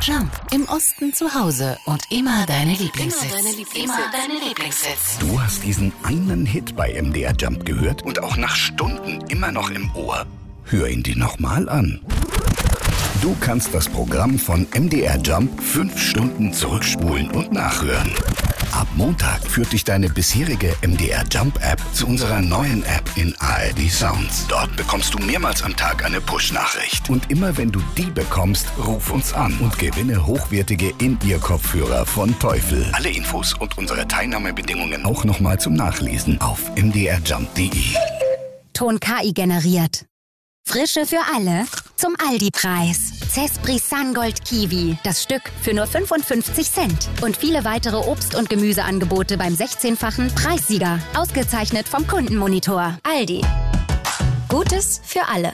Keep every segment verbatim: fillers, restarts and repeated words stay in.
Jump. Im Osten zu Hause und immer deine Lieblingshits. Immer deine Lieblingshits. Du hast diesen einen Hit bei M D R Jump gehört und auch nach Stunden immer noch im Ohr. Hör ihn dir nochmal an. Du kannst das Programm von M D R Jump fünf Stunden zurückspulen und nachhören. Ab Montag führt dich deine bisherige M D R Jump App zu unserer neuen App in A R D Sounds. Dort bekommst du mehrmals am Tag eine Push-Nachricht. Und immer wenn du die bekommst, ruf uns an und gewinne hochwertige In-Ear-Kopfhörer von Teufel. Alle Infos und unsere Teilnahmebedingungen auch nochmal zum Nachlesen auf m d r jump punkt d e. Ton K I generiert. Frische für alle zum Aldi-Preis. Zespri Sungold Kiwi, das Stück für nur fünfundfünfzig Cent. Und viele weitere Obst- und Gemüseangebote beim sechzehnfachen Preissieger. Ausgezeichnet vom Kundenmonitor. Aldi. Gutes für alle.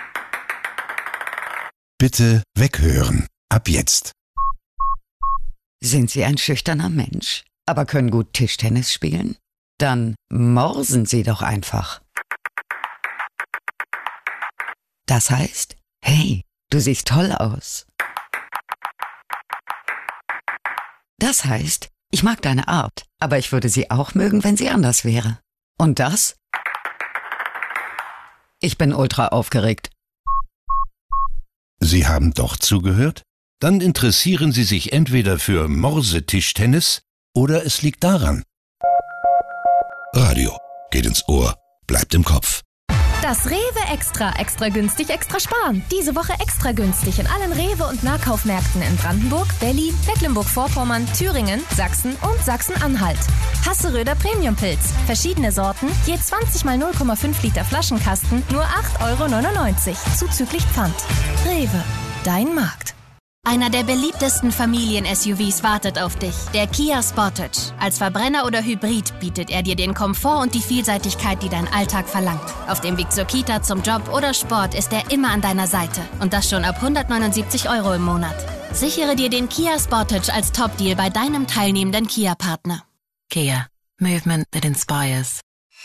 Bitte weghören. Ab jetzt. Sind Sie ein schüchterner Mensch, aber können gut Tischtennis spielen? Dann morsen Sie doch einfach. Das heißt, hey, du siehst toll aus. Das heißt, ich mag deine Art, aber ich würde sie auch mögen, wenn sie anders wäre. Und das? Ich bin ultra aufgeregt. Sie haben doch zugehört? Dann interessieren Sie sich entweder für Morse-Tischtennis oder es liegt daran. Radio geht ins Ohr, bleibt im Kopf. Das Rewe Extra. Extra günstig, extra sparen. Diese Woche extra günstig in allen Rewe- und Nahkaufmärkten in Brandenburg, Berlin, Mecklenburg-Vorpommern, Thüringen, Sachsen und Sachsen-Anhalt. Hasseröder Premiumpilz. Verschiedene Sorten, je zwanzig mal null Komma fünf Liter Flaschenkasten, nur acht Euro neunundneunzig, zuzüglich Pfand. Rewe, dein Markt. Einer der beliebtesten Familien-S U Vs wartet auf dich, der Kia Sportage. Als Verbrenner oder Hybrid bietet er dir den Komfort und die Vielseitigkeit, die dein Alltag verlangt. Auf dem Weg zur Kita, zum Job oder Sport ist er immer an deiner Seite. Und das schon ab hundertneunundsiebzig Euro im Monat. Sichere dir den Kia Sportage als Top-Deal bei deinem teilnehmenden Kia-Partner. Kia. Movement that inspires.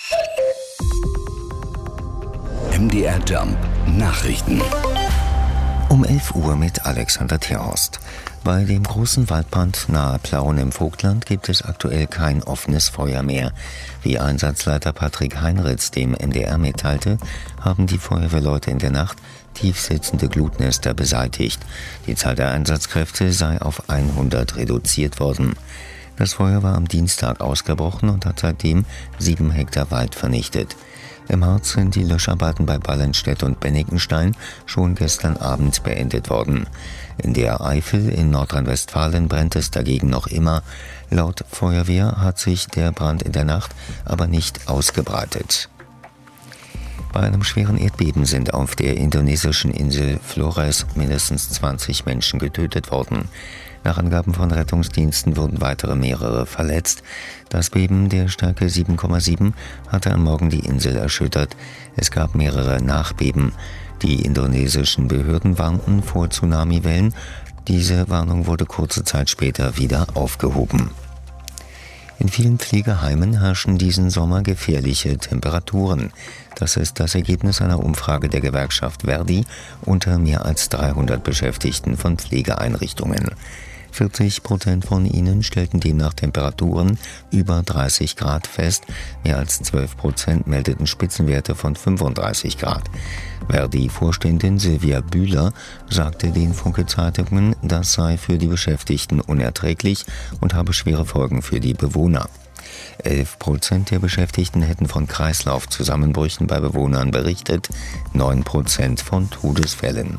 M D R Jump Nachrichten. Um elf Uhr mit Alexander Terhorst. Bei dem großen Waldbrand nahe Plauen im Vogtland gibt es aktuell kein offenes Feuer mehr. Wie Einsatzleiter Patrick Heinritz dem M D R mitteilte, haben die Feuerwehrleute in der Nacht tiefsitzende Glutnester beseitigt. Die Zahl der Einsatzkräfte sei auf hundert reduziert worden. Das Feuer war am Dienstag ausgebrochen und hat seitdem sieben Hektar Wald vernichtet. Im Harz sind die Löscharbeiten bei Ballenstedt und Bennikenstein schon gestern Abend beendet worden. In der Eifel in Nordrhein-Westfalen brennt es dagegen noch immer. Laut Feuerwehr hat sich der Brand in der Nacht aber nicht ausgebreitet. Bei einem schweren Erdbeben sind auf der indonesischen Insel Flores mindestens zwanzig Menschen getötet worden. Nach Angaben von Rettungsdiensten wurden weitere mehrere verletzt. Das Beben der Stärke sieben Komma sieben hatte am Morgen die Insel erschüttert. Es gab mehrere Nachbeben. Die indonesischen Behörden warnten vor Tsunamiwellen. Diese Warnung wurde kurze Zeit später wieder aufgehoben. In vielen Pflegeheimen herrschen diesen Sommer gefährliche Temperaturen. Das ist das Ergebnis einer Umfrage der Gewerkschaft Verdi unter mehr als dreihundert Beschäftigten von Pflegeeinrichtungen. vierzig Prozent von ihnen stellten demnach Temperaturen über dreißig Grad fest, mehr als zwölf Prozent meldeten Spitzenwerte von fünfunddreißig Grad. Verdi-Vorständin Silvia Bühler sagte den Funke-Zeitungen, das sei für die Beschäftigten unerträglich und habe schwere Folgen für die Bewohner. elf Prozent der Beschäftigten hätten von Kreislaufzusammenbrüchen bei Bewohnern berichtet, neun Prozent von Todesfällen.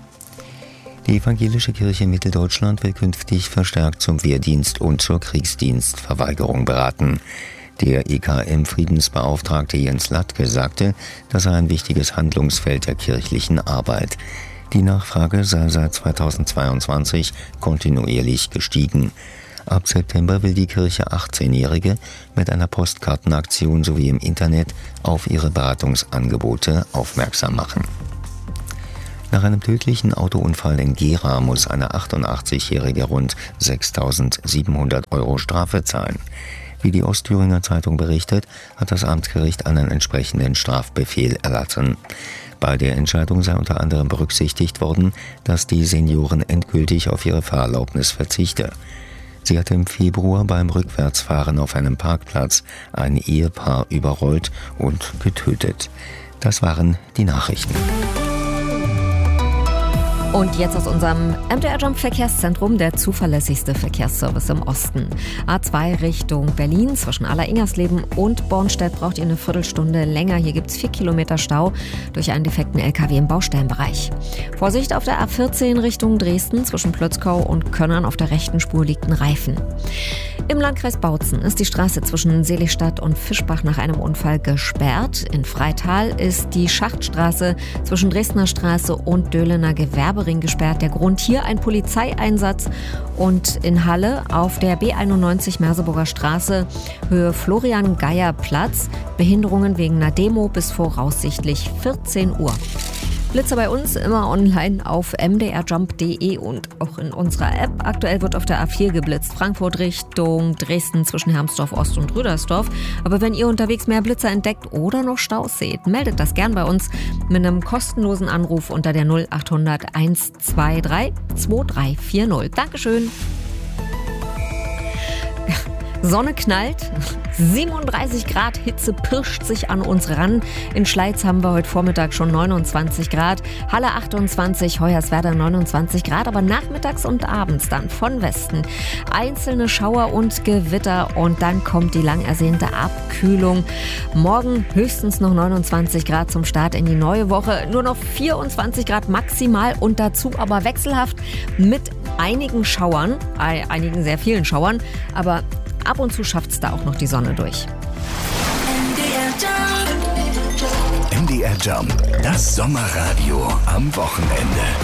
Die Evangelische Kirche in Mitteldeutschland will künftig verstärkt zum Wehrdienst und zur Kriegsdienstverweigerung beraten. Der E K M-Friedensbeauftragte Jens Latke sagte, das sei ein wichtiges Handlungsfeld der kirchlichen Arbeit. Die Nachfrage sei seit zweitausendzweiundzwanzig kontinuierlich gestiegen. Ab September will die Kirche achtzehnjährige mit einer Postkartenaktion sowie im Internet auf ihre Beratungsangebote aufmerksam machen. Nach einem tödlichen Autounfall in Gera muss eine achtundachtzigjährige rund sechstausendsiebenhundert Euro Strafe zahlen. Wie die Ostthüringer Zeitung berichtet, hat das Amtsgericht einen entsprechenden Strafbefehl erlassen. Bei der Entscheidung sei unter anderem berücksichtigt worden, dass die Senioren endgültig auf ihre Fahrerlaubnis verzichte. Sie hatte im Februar beim Rückwärtsfahren auf einem Parkplatz ein Ehepaar überrollt und getötet. Das waren die Nachrichten. Und jetzt aus unserem M D R Jump Verkehrszentrum, der zuverlässigste Verkehrsservice im Osten. A zwei Richtung Berlin zwischen Aller-Ingersleben und Bornstedt braucht ihr eine Viertelstunde länger. Hier gibt es vier Kilometer Stau durch einen defekten L K W im Baustellenbereich. Vorsicht auf der A vierzehn Richtung Dresden zwischen Plötzkau und Könnern. Auf der rechten Spur liegt ein Reifen. Im Landkreis Bautzen ist die Straße zwischen Seligstadt und Fischbach nach einem Unfall gesperrt. In Freital ist die Schachtstraße zwischen Dresdner Straße und Döhlener Gewerbe gesperrt. Der Grund hier ein Polizeieinsatz. Und in Halle auf der B einundneunzig Merseburger Straße Höhe Florian-Geier-Platz Behinderungen wegen einer Demo bis voraussichtlich vierzehn Uhr. Blitzer bei uns immer online auf m d r jump punkt d e und auch in unserer App. Aktuell wird auf der A vier geblitzt. Frankfurt Richtung Dresden zwischen Hermsdorf Ost und Rüdersdorf. Aber wenn ihr unterwegs mehr Blitzer entdeckt oder noch Staus seht, meldet das gern bei uns mit einem kostenlosen Anruf unter der null acht hundert eins zwei drei zwei drei vier null. Dankeschön. Sonne knallt, siebenunddreißig Grad Hitze pirscht sich an uns ran. In Schleiz haben wir heute Vormittag schon neunundzwanzig Grad, Halle achtundzwanzig, Hoyerswerda neunundzwanzig Grad, aber nachmittags und abends dann von Westen einzelne Schauer und Gewitter und dann kommt die lang ersehnte Abkühlung. Morgen höchstens noch neunundzwanzig Grad zum Start in die neue Woche, nur noch vierundzwanzig Grad maximal und dazu aber wechselhaft mit einigen Schauern, äh, einigen sehr vielen Schauern, aber ab und zu schafft es da auch noch die Sonne durch. M D R Jump, das Sommerradio am Wochenende.